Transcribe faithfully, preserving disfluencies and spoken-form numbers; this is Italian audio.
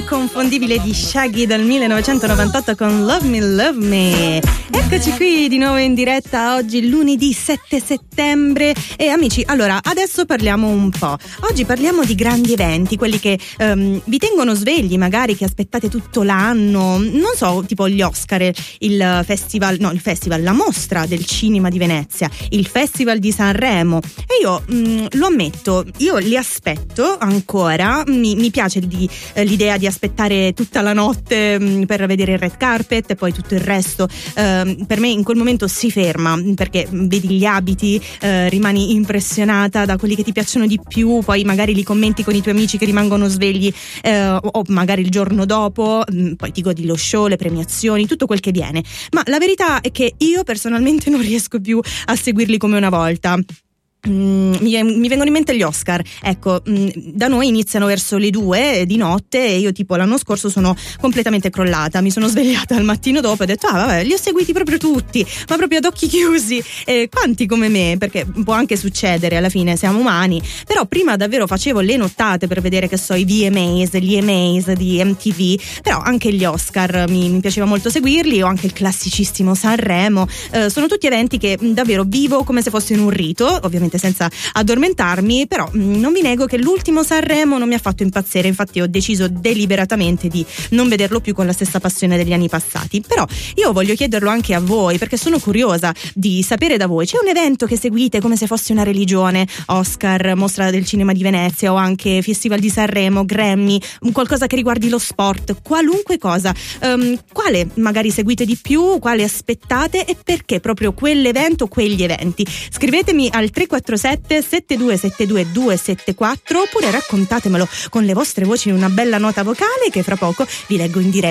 inconfondibile di Shaggy del millenovecentonovantotto con Love Me, Love Me. Eccoci qui di nuovo in diretta oggi lunedì sette settembre e amici, allora adesso parliamo un po'. Oggi parliamo di grandi eventi, quelli che um, vi tengono svegli, magari che aspettate tutto l'anno, non so, tipo gli Oscar, il festival, no il festival, la mostra del cinema di Venezia, il festival di Sanremo e io mh, lo ammetto, io li aspetto ancora, mi, mi piace di, eh, l'idea di aspettare tutta la notte mh, per vedere il red carpet e poi tutto il resto eh, per me in quel momento si ferma perché vedi gli abiti, eh, rimani impressionata da quelli che ti piacciono di più, poi magari li commenti con i tuoi amici che rimangono svegli eh, o magari il giorno dopo, mh, poi ti godi lo show, le premiazioni, tutto quel che viene, ma la verità è che io personalmente non riesco più a seguirli come una volta. Mm, mi, mi vengono in mente gli Oscar, ecco, mm, da noi iniziano verso le due di notte e io tipo l'anno scorso sono completamente crollata, mi sono svegliata al mattino dopo e ho detto ah vabbè, li ho seguiti proprio tutti, ma proprio ad occhi chiusi, e quanti come me, perché può anche succedere, alla fine siamo umani, però prima davvero facevo le nottate per vedere, che so, i V M As, gli E M As di M T V, però anche gli Oscar mi, mi piaceva molto seguirli, o anche il classicissimo Sanremo, eh, sono tutti eventi che davvero vivo come se fosse in un rito, ovviamente senza addormentarmi, però mh, non vi nego che l'ultimo Sanremo non mi ha fatto impazzire, infatti ho deciso deliberatamente di non vederlo più con la stessa passione degli anni passati, però io voglio chiederlo anche a voi perché sono curiosa di sapere da voi, c'è un evento che seguite come se fosse una religione, Oscar, mostra del cinema di Venezia o anche Festival di Sanremo, Grammy, qualcosa che riguardi lo sport, qualunque cosa, um, quale magari seguite di più, quale aspettate e perché proprio quell'evento, quegli eventi? Scrivetemi al tre quattro sette sette due sette due due sette quattro oppure raccontatemelo con le vostre voci in una bella nota vocale che fra poco vi leggo in diretta.